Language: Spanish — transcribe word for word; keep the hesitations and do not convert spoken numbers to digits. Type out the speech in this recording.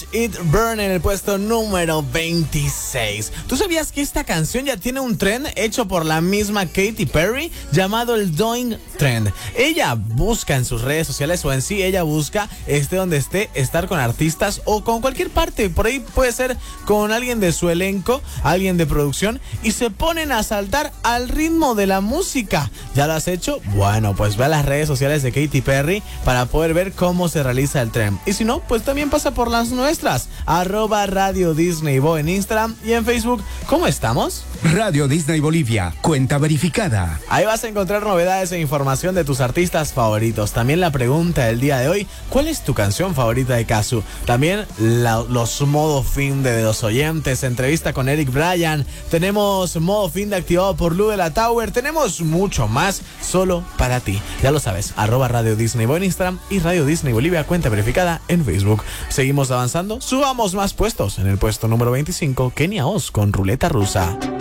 Watch It Burn en el puesto número veintiséis. ¿Tú sabías que esta canción ya tiene un trend hecho por la misma Katy Perry llamado el Doing Trend? Ella busca en sus redes sociales, o en sí ella busca, esté donde esté, estar con artistas o con cualquier parte. Por ahí puede ser con alguien de su elenco, alguien de producción, y se ponen a saltar al ritmo de la música. ¿Ya lo has hecho? Bueno, pues ve a las redes sociales de Katy Perry para poder ver cómo se realiza el trend. Y si no, pues también pasa por las nuestras, arroba Radio Disney Bo en Instagram y en Facebook. ¿Cómo estamos? Radio Disney Bolivia, cuenta verificada. Ahí vas a encontrar novedades e información de tus artistas favoritos. También la pregunta del día de hoy: ¿cuál es tu canción favorita de Cazzu? También la, los modo fin de los oyentes, entrevista con Eric Bryan. Tenemos modo fin de activado por Lu de la Tower. Tenemos mucho más solo para ti. Ya lo sabes, arroba Radio Disney Bo en Instagram y Radio Disney Bolivia, cuenta verificada en Facebook. Seguimos avanzando, subamos más puestos. En el puesto número veinticinco, Kenia Oz con Ruleta Rusa.